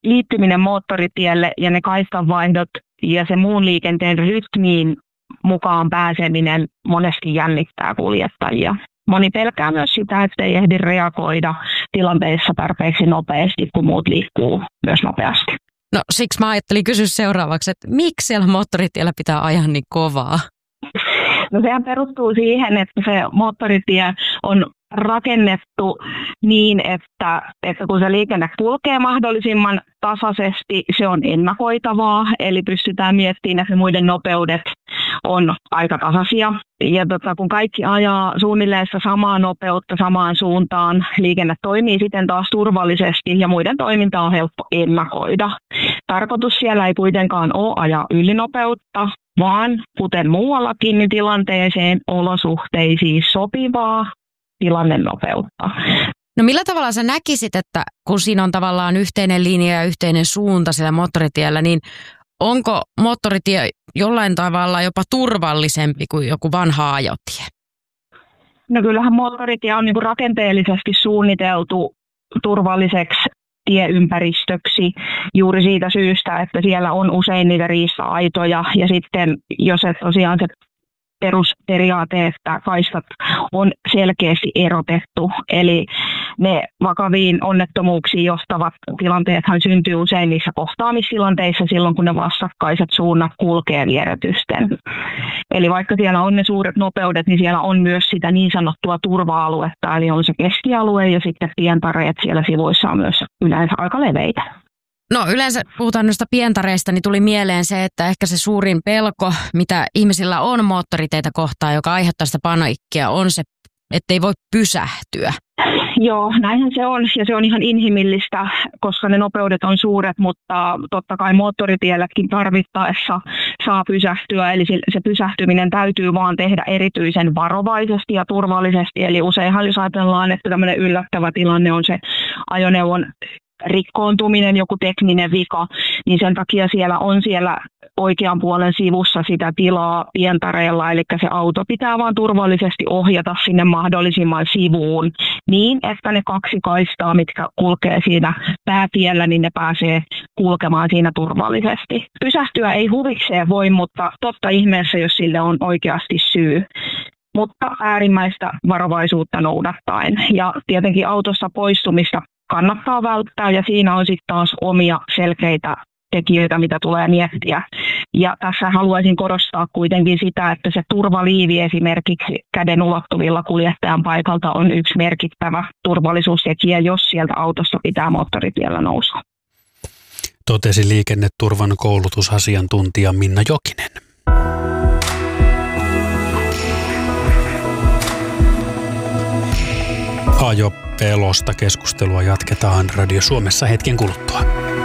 liittyminen moottoritielle ja ne kaistanvaihdot ja se muun liikenteen rytmiin mukaan pääseminen monesti jännittää kuljettajia. Moni pelkää myös sitä, että ei ehdi reagoida tilanteissa tarpeeksi nopeasti, kun muut liikkuu myös nopeasti. No siksi mä ajattelin kysyä seuraavaksi, että miksi siellä moottoritiellä pitää ajaa niin kovaa? No sehän perustuu siihen, että se moottoritie on rakennettu niin, että kun se liikenne kulkee mahdollisimman tasaisesti, se on ennakoitavaa, eli pystytään miettimään, että muiden nopeudet on aika tasaisia. Ja kun kaikki ajaa suunnilleen samaa nopeutta samaan suuntaan, liikenne toimii siten taas turvallisesti ja muiden toimintaa on helppo ennakoida. Tarkoitus siellä ei kuitenkaan ole ajaa ylinopeutta, vaan kuten muuallakin, niin tilanteeseen olosuhteisiin sopivaa tilannenopeutta. No millä tavalla sä näkisit, että kun siinä on tavallaan yhteinen linja ja yhteinen suunta siellä moottoritiellä, niin onko moottoritie jollain tavalla jopa turvallisempi kuin joku vanha ajotie? No kyllähän moottoritie on niinku rakenteellisesti suunniteltu turvalliseksi tieympäristöksi juuri siitä syystä, että siellä on usein niitä riista-aitoja ja sitten jos et tosiaan se perusperiaate, että kaistat on selkeästi erotettu, eli ne vakaviin onnettomuuksiin johtavat tilanteethan syntyy usein niissä kohtaamistilanteissa silloin, kun ne vastakkaiset suunnat kulkee vieretysten. Eli vaikka siellä on ne suuret nopeudet, niin siellä on myös sitä niin sanottua turva-aluetta, eli on se keskialue ja sitten pientareet siellä sivuissa on myös yleensä aika leveitä. No yleensä puhutaan noista pientareista, niin tuli mieleen se, että ehkä se suurin pelko, mitä ihmisillä on moottoriteitä kohtaan, joka aiheuttaa sitä paniikkia, on se, ettei voi pysähtyä. Joo, näinhän se on ja se on ihan inhimillistä, koska ne nopeudet on suuret, mutta totta kai moottoritielläkin tarvittaessa saa pysähtyä. Eli se pysähtyminen täytyy vaan tehdä erityisen varovaisesti ja turvallisesti. Eli useinhan jos ajatellaan, että tämmöinen yllättävä tilanne on se ajoneuvon rikkoontuminen, joku tekninen vika, niin sen takia siellä on siellä oikean puolen sivussa sitä tilaa pientareella, eli se auto pitää vaan turvallisesti ohjata sinne mahdollisimman sivuun niin, että ne kaksi kaistaa, mitkä kulkee siinä päätiellä, niin ne pääsee kulkemaan siinä turvallisesti. Pysähtyä ei huvikseen voi, mutta totta ihmeessä, jos sille on oikeasti syy. Mutta äärimmäistä varovaisuutta noudattaen ja tietenkin autossa poistumista kannattaa välttää ja siinä on sitten taas omia selkeitä tekijöitä, mitä tulee miettiä. Ja tässä haluaisin korostaa kuitenkin sitä, että se turvaliivi esimerkiksi käden ulottuvilla kuljettajan paikalta on yksi merkittävä turvallisuustekijä, jos sieltä autosta pitää moottoritiellä nousta. Totesi liikenneturvan koulutusasiantuntija Minna Jokinen. Ajopelosta keskustelua jatketaan Radio Suomessa hetken kuluttua.